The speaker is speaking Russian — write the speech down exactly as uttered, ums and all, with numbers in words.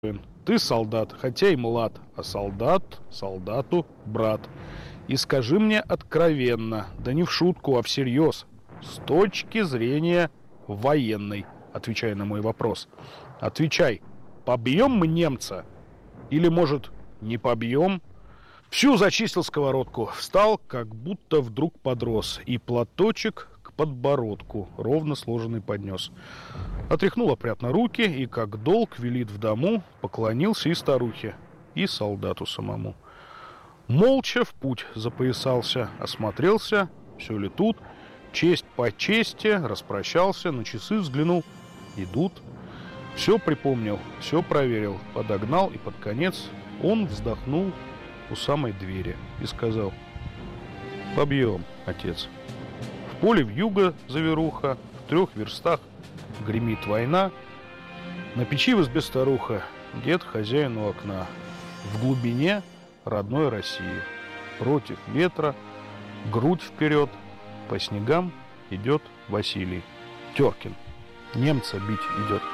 Ты солдат, хотя и млад, а солдат солдату брат. И скажи мне откровенно, да не в шутку, а всерьез, с точки зрения военной, отвечай на мой вопрос. Отвечай, побьем мы немца? Или, может, не побьем? Всю зачистил сковородку, встал, как будто вдруг подрос, и платочек к подбородку, ровно сложенный, поднес. Отряхнул опрятно руки и, как долг велит в дому, поклонился и старухе, и солдату самому. Молча в путь запоясался, осмотрелся, все ли тут, честь по чести, распрощался, на часы взглянул, идут. Все припомнил, все проверил, подогнал, и под конец он вздохнул у самой двери и сказал: «Побьем, отец. В поле вьюга завируха, в трех верстах гремит война, на печи в избе старуха, дед хозяин у окна, в глубине родной России, против ветра, грудь вперед, по снегам идет Василий Теркин, немца бить идет».